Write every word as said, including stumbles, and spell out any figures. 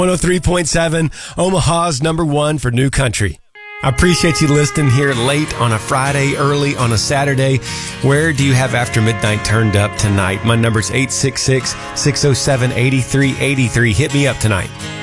one oh three point seven, Omaha's number one for new country. I appreciate you listening here late on a Friday, early on a Saturday. Where do you have After Midnight turned up tonight? My number's eight six six, six oh seven, eight three eight three. Hit me up tonight.